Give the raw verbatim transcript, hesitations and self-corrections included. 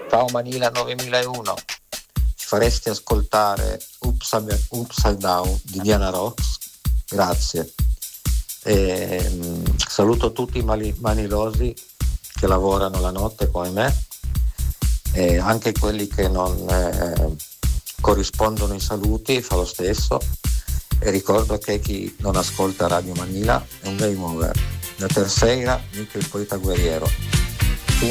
Ciao Manila novemilauno, ci faresti ascoltare Upside, Upside Down di Diana Ross? Grazie. E, mh, saluto tutti i mali, manilosi che lavorano la notte come me, e anche quelli che non eh, corrispondono i saluti, fa lo stesso, e ricordo che chi non ascolta Radio Manila è un game over. Da Terceira, mica il poeta guerriero.